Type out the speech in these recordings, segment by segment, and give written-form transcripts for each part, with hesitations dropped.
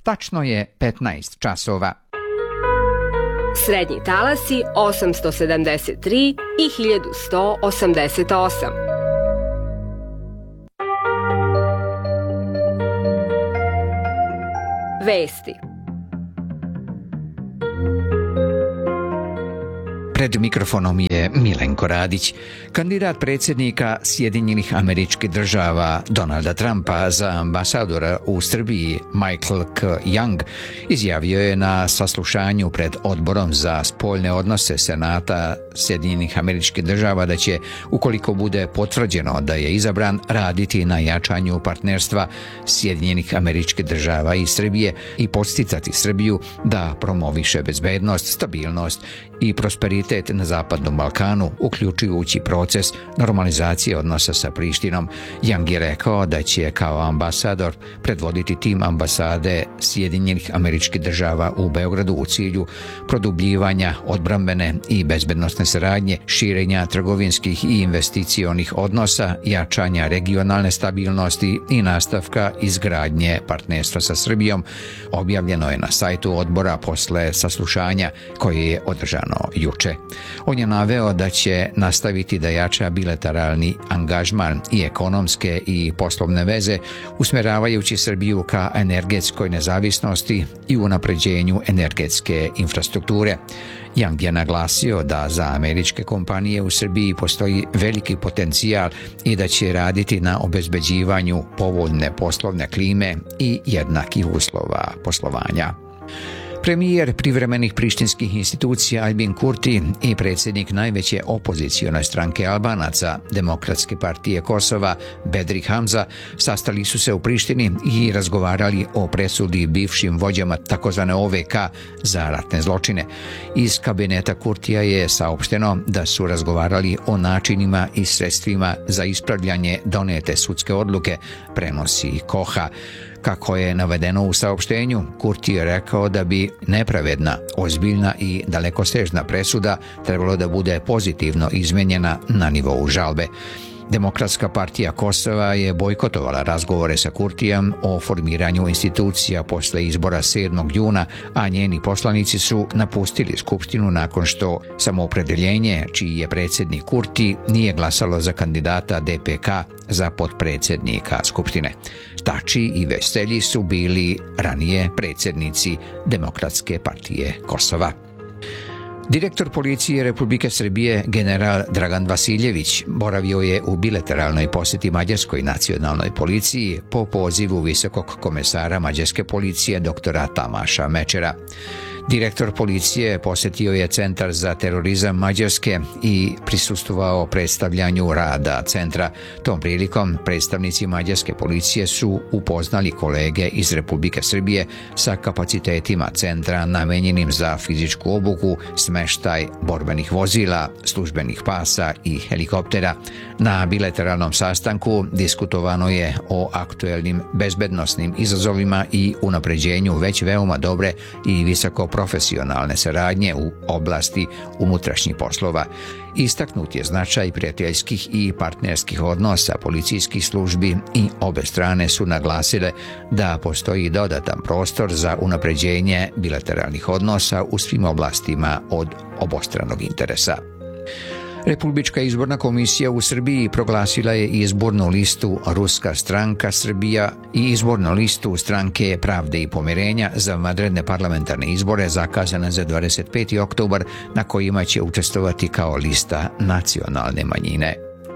Tačno je 15 časova. Srednji talasi 873 i 1188. Vesti. Pred mikrofonom je Milenko Radić. Kandidat predsjednika Sjedinjenih Američkih Država Donalda Trumpa za ambasadora u Srbiji Michael K. Young izjavio je na saslušanju pred Odborom za spoljne odnose Senata Sjedinjenih Američkih Država da će, ukoliko bude potvrđeno da je izabran, raditi na jačanju partnerstva Sjedinjenih Američkih Država i Srbije i podsticati Srbiju da promoviše bezbednost, stabilnost i prosperitet na Zapadnom Balkanu, uključujući proces normalizacije odnosa sa Prištinom. Young je rekao da će kao ambasador predvoditi tim ambasade Sjedinjenih Američkih Država u Beogradu u cilju produbljivanja odbrambene i bezbednosne saradnje, širenja trgovinskih i investicionih odnosa, jačanja regionalne stabilnosti i nastavka izgradnje partnerstva sa Srbijom, objavljeno je na sajtu odbora posle saslušanja koje je održano juče. On je naveo da će nastaviti da jača bilateralni angažman i ekonomske i poslovne veze, usmjeravajući Srbiju ka energetskoj nezavisnosti i unapređenju energetske infrastrukture. Young je naglasio da za američke kompanije u Srbiji postoji veliki potencijal i da će raditi na obezbeđivanju povoljne poslovne klime i jednakih uslova poslovanja. Premijer privremenih prištinskih institucija Albin Kurti i predsjednik najveće opozicione stranke Albanaca, Demokratske partije Kosova, Bedri Hamza, sastali su se u Prištini i razgovarali o presudi bivšim vođama tzv. OVK za ratne zločine. Iz kabineta Kurtija je saopšteno da su razgovarali o načinima i sredstvima za ispravljanje donete sudske odluke, prenosi Koha. Kako je navedeno u saopštenju, Kurti je rekao da bi nepravedna, ozbiljna i dalekosežna presuda trebalo da bude pozitivno izmenjena na nivou žalbe. Demokratska partija Kosova je bojkotovala razgovore sa Kurtijem o formiranju institucija posle izbora 7. juna, a njeni poslanici su napustili Skupštinu nakon što Samoopredeljenje, čiji je predsjednik Kurti, nije glasalo za kandidata DPK za potpredsjednika Skupštine. Tači i Veselji su bili ranije predsjednici Demokratske partije Kosova. Direktor policije Republike Srbije, general Dragan Vasiljević, boravio je u bilateralnoj posjeti Mađarskoj nacionalnoj policiji po pozivu visokog komesara Mađarske policije doktora Tamaša Mečera. Direktor policije posjetio je Centar za terorizam Mađarske i prisustvovao predstavljanju rada centra. Tom prilikom predstavnici Mađarske policije su upoznali kolege iz Republike Srbije sa kapacitetima centra namenjenim za fizičku obuku, smeštaj borbenih vozila, službenih pasa i helikoptera. Na bilateralnom sastanku diskutovano je o aktuelnim bezbednosnim izazovima i unapređenju već veoma dobre i visoko profesionalne saradnje u oblasti unutrašnjih poslova. Istaknut je značaj prijateljskih i partnerskih odnosa policijskih službi i obe strane su naglasile da postoji dodatan prostor za unapređenje bilateralnih odnosa u svim oblastima od obostranog interesa. Republička izborna komisija u Srbiji proglasila je izbornu listu Ruska stranka Srbija i izbornu listu Stranke pravde i pomirenja za vanredne parlamentarne izbore zakazane za 25. oktobar na kojima će učestvovati kao lista nacionalne manjine.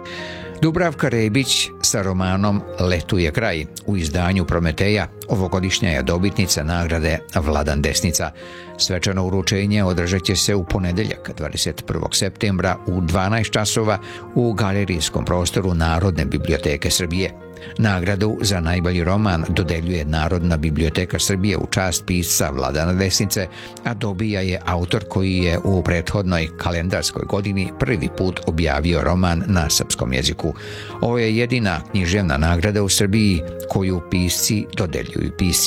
Dubravka Rebić sa romanom Letuje kraj u izdanju Prometeja ovogodišnja je dobitnica nagrade Vladan Desnica. Svečano uručenje održat će se u ponedeljak 21. septembra u 12 časova u galerijskom prostoru Narodne biblioteke Srbije. Nagradu za najbolji roman dodeljuje Narodna biblioteka Srbije u čast pisca Vladana Desnice, a dobija je autor koji je u prethodnoj kalendarskoj godini prvi put objavio roman na srpskom jeziku. Ovo je jedina književna nagrada u Srbiji koju pisci dodeljuju piscima.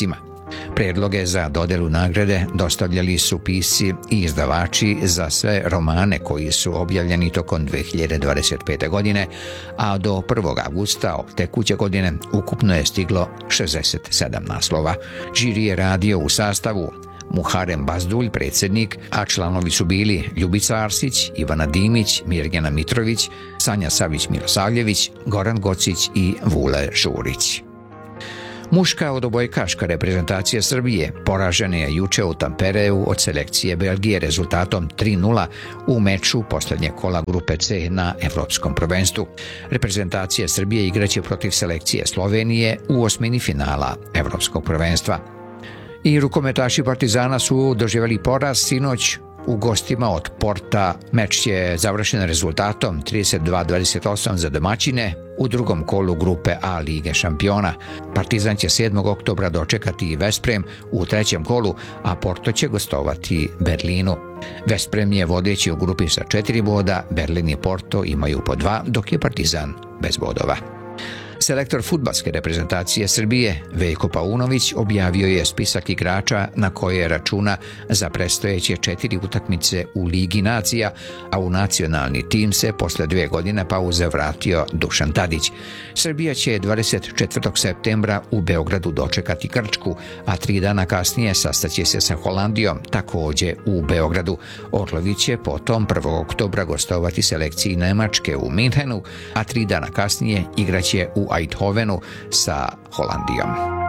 Predloge za dodelu nagrade dostavljali su pisci i izdavači za sve romane koji su objavljeni tokom 2025. godine, a do 1. avgusta tekuće godine ukupno je stiglo 67 naslova. Žiri je radio u sastavu Muharem Bazdulj, predsjednik, a članovi su bili Ljubica Arsić, Ivana Dimić, Mirjana Mitrović, Sanja Savić-Milosavljević, Goran Gocić i Vule Šurić. Muška odbojkaška reprezentacija Srbije poražena je juče u Tampereu od selekcije Belgije rezultatom 3:0 u meču posljednjeg kola grupe C na Evropskom prvenstvu. Reprezentacija Srbije igraće protiv selekcije Slovenije u osmini finala Evropskog prvenstva. I rukometaši Partizana su doživjeli poraz sinoć u gostima od Porta. Meč je završen rezultatom 32-28 za domaćine u drugom kolu grupe A Lige šampiona. Partizan će 7. oktobra dočekati Vesprem u trećem kolu, a Porto će gostovati Berlinu. Vesprem je vodeći u grupi sa 4 boda, Berlin i Porto imaju po 2, dok je Partizan bez bodova. Selektor fudbalske reprezentacije Srbije Veljko Paunović objavio je spisak igrača na koje računa za predstojeće 4 utakmice u Ligi nacija, a u nacionalni tim se posle 2 godine pauze vratio Dušan Tadić. Srbija će 24. septembra u Beogradu dočekati Grčku, a 3 dana kasnije sastaće se sa Holandijom, takođe u Beogradu. Orlović će potom 1. oktobra gostovati selekciji Nemačke u Minhenu, a 3 dana kasnije igraće u Eindhovenu sa Holandijom.